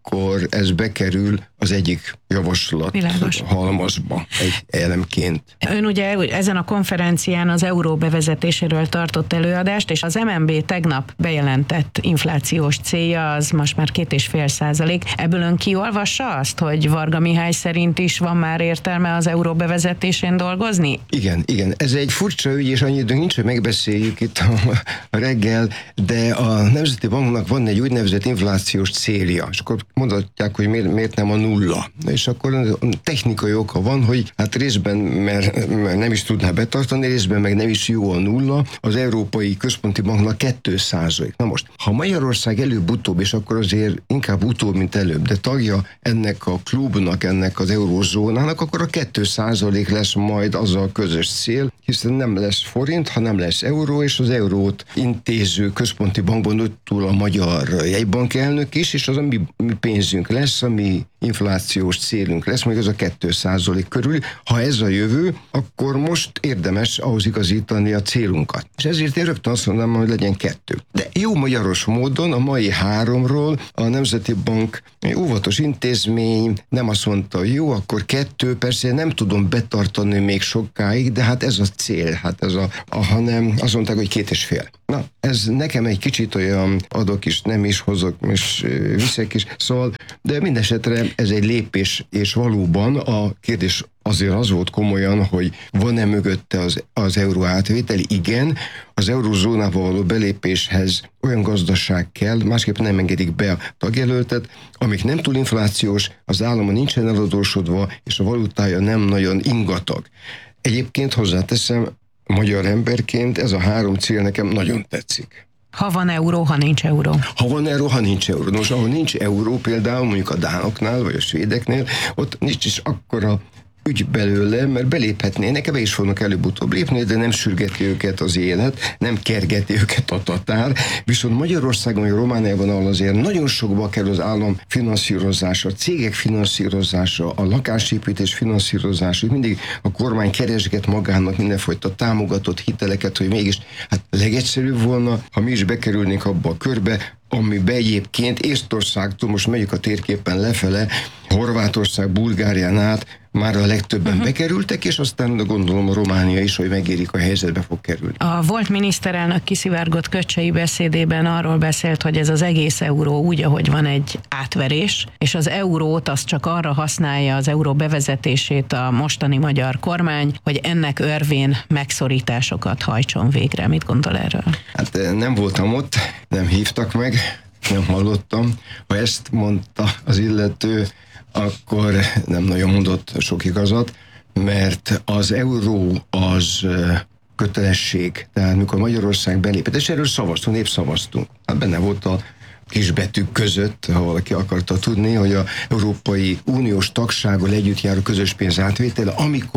S13: akkor ez bekerül az egyik javaslat
S1: Világos.
S13: halmazba egy elemként.
S1: Ön ugye ezen a konferencián az euró bevezetéséről tartott előadást, és az MNB tegnap bejelentett inflációs célja az most már 2,5%. Ebből ön kiolvassa azt, hogy Varga Mihály szerint is van már értelme az euró bevezetésén dolgozni?
S13: Igen. Ez egy furcsa ügy, és annyi időnk nincs, hogy megbeszéljük itt a reggel, de a Nemzeti Banknak van egy úgynevezett inflációs célja, és akkor mondhatják, hogy miért nem a nulla. És akkor technikai oka van, hogy hát részben, mert nem is tudná betartani, részben meg nem is jó a nulla, az Európai Központi Banknak 2%. Na most, ha Magyarország előbb-utóbb, és akkor azért inkább utóbb, mint előbb, de tagja ennek a klubnak, ennek az eurózónának, akkor a 2% lesz majd az a közös cél, hiszen nem lesz forint, ha nem lesz euró, és az eurót intéző központi bankban ott túl a magyar jegybank elnök is, és az a mi pénzünk lesz, a mi inflációs célunk lesz, még az a 2% körül. Ha ez a jövő, akkor most érdemes ahhoz igazítani a célunkat. És ezért én rögtön azt mondom, hogy legyen 2. De jó magyaros módon a mai 3-ról a Nemzeti Bank óvatos intézmény nem azt mondta, hogy jó, akkor 2, persze nem tudom betartani még sokáig, de hát ez a cél, hát ez hanem azt mondták, hogy 2,5. Na, ez nekem egy kicsit olyan adok is, nem is hozok, és viszek is, szóval, de mindesetre ez egy lépés, és valóban a kérdés azért az volt komolyan, hogy van-e mögötte az euró átvétel? Igen, az eurózónába való belépéshez olyan gazdaság kell, másképp nem engedik be a tagjelöltet, amik nem túl inflációs, az állama nincsen eladósodva, és a valutája nem nagyon ingatag. Egyébként hozzáteszem, magyar emberként ez a 3 cél nekem nagyon tetszik.
S1: Ha van euró, ha nincs euró.
S13: Ha van euró, ha nincs euró. Nos, ahol nincs euró, például mondjuk a dánoknál, vagy a svédeknél, ott nincs is akkora ügy belőle, mert beléphetnének, ebbe is fognak előbb-utóbb lépni, de nem sürgeti őket az élet, nem kergeti őket a tatár. Viszont Magyarországon, vagy Romániában, ahol azért nagyon sokba kerül az állam finanszírozása, a cégek finanszírozása, a lakásépítés finanszírozása, mindig a kormány keresget magának mindenfajta támogatott hiteleket, hogy mégis hát legegyszerűbb volna, ha mi is bekerülnénk abba a körbe, amiben egyébként Észtországtól, most megyünk a térképen lefele, Horvátország, Bulgárián át már a legtöbben bekerültek, és aztán gondolom a Románia is, hogy megérik a helyzetbe fog kerülni.
S1: A volt miniszterelnök kiszivárgott Köccsei beszédében arról beszélt, hogy ez az egész euró úgy, ahogy van, egy átverés, és az eurót az csak arra használja, az euró bevezetését a mostani magyar kormány, hogy ennek örvén megszorításokat hajtson végre. Mit gondol erről?
S13: Hát nem voltam ott, nem hívtak meg, nem hallottam. Ha ezt mondta az illető, akkor nem nagyon mondott sok igazat, mert az euró az kötelesség. Tehát mikor Magyarország belépett, és erről szavaztunk, népszavaztunk. Hát benne volt a kisbetűk között, ha valaki akarta tudni, hogy a Európai Uniós tagsággal együtt járó közös pénz átvétel,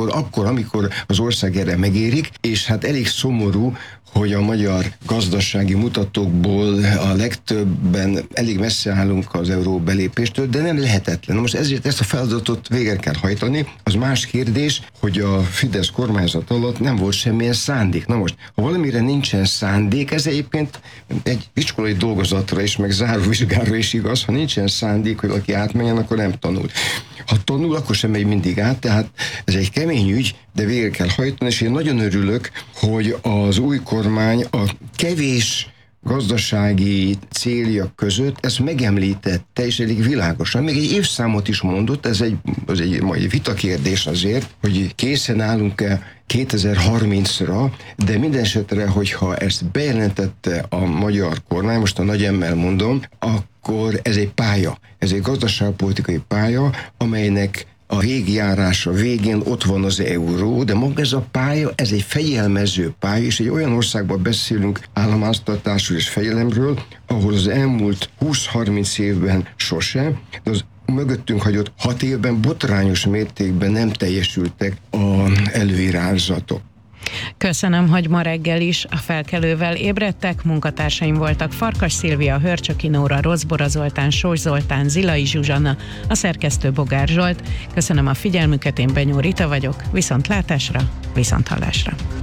S13: amikor az ország erre megérik, és hát elég szomorú, hogy a magyar gazdasági mutatókból a legtöbben elég messze állunk az euró belépéstől, de nem lehetetlen. Most ezért ezt a feladatot végre kell hajtani. Az más kérdés, hogy a Fidesz kormányzat alatt nem volt semmilyen szándék. Na most, ha valamire nincsen szándék, ez egyébként egy iskolai dolgozatra is, meg záróvizsgára is igaz, ha nincsen szándék, hogy valaki átmenjen, akkor nem tanul. Ha tanul, akkor sem megy mindig át, tehát ez egy kemény ügy, de végre kell hajtani, és én nagyon örülök, hogy az új kormány a kevés gazdasági célja között ezt megemlítette, és elég világosan. Még egy évszámot is mondott, ez egy majd vitakérdés azért, hogy készen állunk-e 2030-ra, de minden esetre, hogyha ezt bejelentette a magyar kormány, most a nagy emmel mondom, akkor ez egy pálya, ez egy gazdaságpolitikai pálya, amelynek a végjárása végén ott van az euró, de maga ez a pálya, ez egy fegyelmező pálya, és egy olyan országban beszélünk államháztartásról és fegyelemről, ahol az elmúlt 20-30 évben sose, de az mögöttünk hagyott 6 évben botrányos mértékben nem teljesültek az előirányzatok.
S1: Köszönöm, hogy ma reggel is a Felkelővel ébredtek. Munkatársaim voltak Farkas Szilvia, Hörcsöki Nóra, Rozbora Zoltán, Sós Zoltán, Zilai Zsuzsanna, a szerkesztő Bogár Zsolt. Köszönöm a figyelmüket, én Benyó Rita vagyok. Viszontlátásra, viszonthallásra.